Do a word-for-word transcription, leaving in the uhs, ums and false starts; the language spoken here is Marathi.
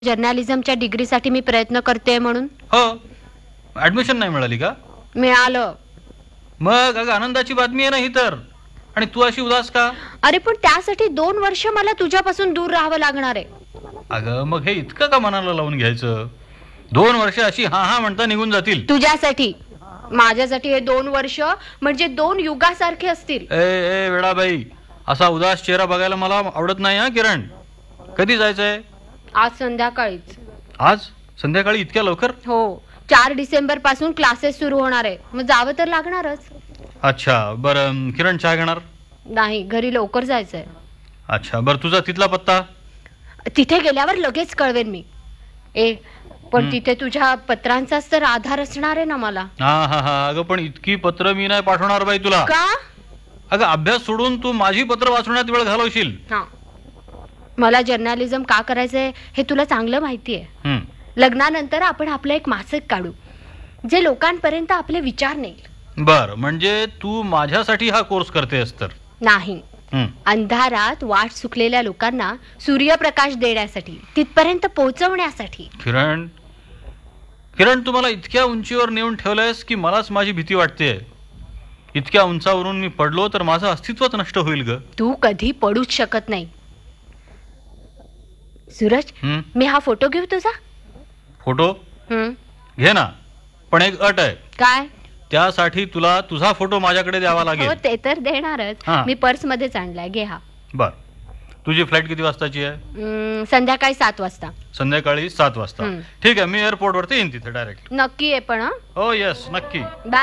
जर्नलिझमच्या डिग्रीसाठी मी प्रयत्न करते म्हणून. हो, ऍडमिशन नाही मिळाली का? मिळालं. मग अगं आनंदाची बातमी आहे ना ही तर. आणि तू अशी उदास का? अरे पण त्यासाठी दोन वर्ष मला तुझ्यापासून दूर राहावं लागणार आहे. अगं मग हे इतकं का मनाला लावून घ्यायचं? दोन वर्ष अशी हा हा म्हणता निघून जातील. तुझ्यासाठी. माझ्यासाठी हे दोन वर्ष म्हणजे दोन युगासारखे असतील. ए ए वेडाबाई, असा उदास चेहरा बघायला मला आवडत नाही हा किरण. कधी जायचंय? आज संध्याकाळीच. आज संध्याकाळी इतक्या लवकर? हो, चार डिसेंबर पासून क्लासेस सुरू होणार आहे, मग जावं तर लागणारच. अच्छा बरं, किरण चहा घेणार? नाही, घरी लवकर जायचंय. अच्छा बरं, तुझा तिथला पत्ता? तिथे गेल्यावर लगेच कळवेन मी. ए पण हं. तिथे तुझ्या पत्रांचाच तर आधार असणार आहे ना मला. हा हा हा अगं पण इतकी पत्र मी नाही पाठवणार बाई तुला. का? अगं अभ्यास सोडून तू माझी पत्र वाचण्यात वेळ घालवशील. हा, मला जर्नलिझम का करायचंय हे तुला चांगलं माहिती आहे. हं. लग्नानंतर आपण आपलं एक मासिक काढू जे लोकांपर्यंत आपले विचार नेईल. बर, म्हणजे तू माझ्यासाठी हा कोर्स करतेस तर? नाही, हं. अंधारात वाट चुकलेल्या लोकांना सूर्यप्रकाश देण्यासाठी, तिथपर्यंत पोहोचवण्यासाठी. किरण किरण तू मला इतक्या उंचीवर नेऊन ठेवलंयस की मलाच माझी भीती वाटते. इतक्या उंचावरून मी पडलो तर माझं अस्तित्वच नष्ट होईल ग. तू कधी पडूच शकत नाही. सूरज, हं? मी हा फोटो घेऊ तुझा? फोटो हं? घे ना, पण एक अट आहे. काय? त्यासाठी तुला तुझा फोटो माझ्याकडे द्यावा हो, लागेल. ते तर देणारच. हा. मी पर्स मध्येच आणलाय, घे हा. बर, तुझी फ्लाईट किती वाजताची आहे? हं, संध्याकाळी सात वाजता. संध्याकाळी सात वाजता. हं. ठीक आहे, मी एअरपोर्ट वरती येईन तिथे डायरेक्ट. नक्की आहे पण. हं? हो येस, नक्की. बाय.